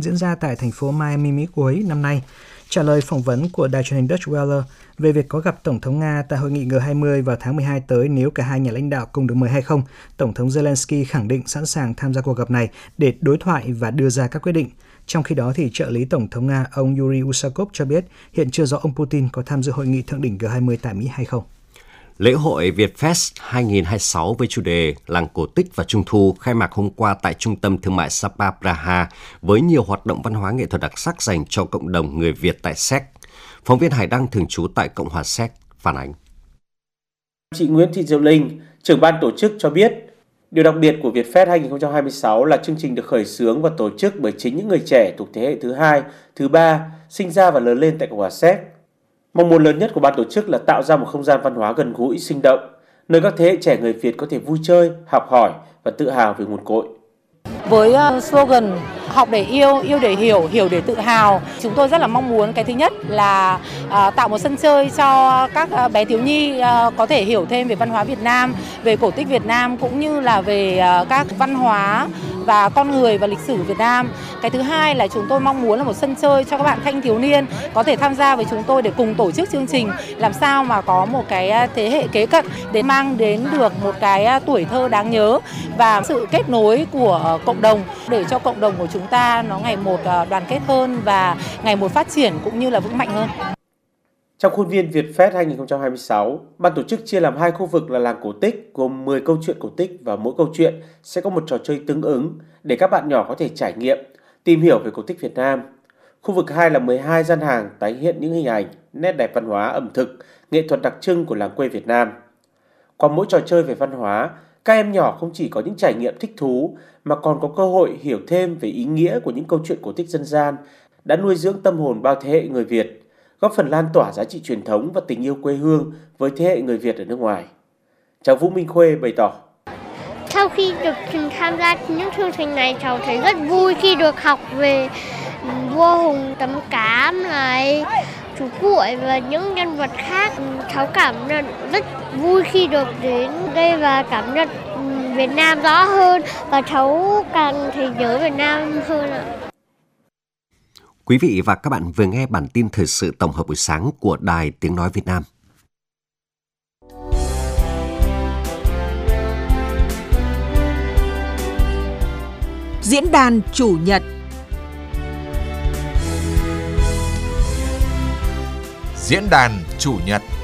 kiến diễn ra tại thành phố Miami, Mỹ cuối năm nay. Trả lời phỏng vấn của đài truyền hình Deutsche Welle về việc có gặp Tổng thống Nga tại hội nghị G20 vào tháng 12 tới nếu cả hai nhà lãnh đạo cùng được mời hay không, Tổng thống Zelensky khẳng định sẵn sàng tham gia cuộc gặp này để đối thoại và đưa ra các quyết định. Trong khi đó, thì trợ lý Tổng thống Nga ông Yuri Usakov cho biết hiện chưa rõ ông Putin có tham dự hội nghị thượng đỉnh G20 tại Mỹ hay không. Lễ hội Vietfest 2026 với chủ đề Làng cổ tích và Trung thu khai mạc hôm qua tại Trung tâm Thương mại Sapa Praha với nhiều hoạt động văn hóa nghệ thuật đặc sắc dành cho cộng đồng người Việt tại Séc. Phóng viên Hải Đăng thường trú tại Cộng hòa Séc phản ánh. Chị Nguyễn Thị Diệu Linh, trưởng ban tổ chức cho biết, điều đặc biệt của Vietfest 2026 là chương trình được khởi xướng và tổ chức bởi chính những người trẻ thuộc thế hệ thứ hai, thứ ba, sinh ra và lớn lên tại Cộng hòa Séc. Mong muốn lớn nhất của ban tổ chức là tạo ra một không gian văn hóa gần gũi, sinh động, nơi các thế hệ trẻ người Việt có thể vui chơi, học hỏi và tự hào về nguồn cội. Với slogan học để yêu, yêu để hiểu, hiểu để tự hào, chúng tôi rất là mong muốn cái thứ nhất là tạo một sân chơi cho các bé thiếu nhi có thể hiểu thêm về văn hóa Việt Nam, về cổ tích Việt Nam cũng như là về các văn hóa và con người và lịch sử Việt Nam. Cái thứ hai là chúng tôi mong muốn là một sân chơi cho các bạn thanh thiếu niên có thể tham gia với chúng tôi để cùng tổ chức chương trình, làm sao mà có một cái thế hệ kế cận để mang đến được một cái tuổi thơ đáng nhớ và sự kết nối của cộng đồng để cho cộng đồng của chúng ta nó ngày một đoàn kết hơn và ngày một phát triển cũng như là vững mạnh hơn. Trong khuôn viên Vietfest 2026, ban tổ chức chia làm 2 khu vực là làng cổ tích gồm 10 câu chuyện cổ tích và mỗi câu chuyện sẽ có một trò chơi tương ứng để các bạn nhỏ có thể trải nghiệm, tìm hiểu về cổ tích Việt Nam. Khu vực 2 là 12 gian hàng tái hiện những hình ảnh, nét đẹp văn hóa, ẩm thực, nghệ thuật đặc trưng của làng quê Việt Nam. Qua mỗi trò chơi về văn hóa, các em nhỏ không chỉ có những trải nghiệm thích thú mà còn có cơ hội hiểu thêm về ý nghĩa của những câu chuyện cổ tích dân gian đã nuôi dưỡng tâm hồn bao thế hệ người Việt, góp phần lan tỏa giá trị truyền thống và tình yêu quê hương với thế hệ người Việt ở nước ngoài. Cháu Vũ Minh Khuê bày tỏ. Sau khi được tham gia những chương trình này, cháu thấy rất vui khi được học về vua Hùng Tấm Cám này, chú Cuội và những nhân vật khác. Cháu cảm nhận rất vui khi được đến đây và cảm nhận Việt Nam rõ hơn và cháu càng thấy nhớ Việt Nam hơn ạ. Quý vị và các bạn vừa nghe bản tin thời sự tổng hợp buổi sáng của Đài Tiếng Nói Việt Nam. Diễn đàn Chủ nhật. Diễn đàn Chủ nhật.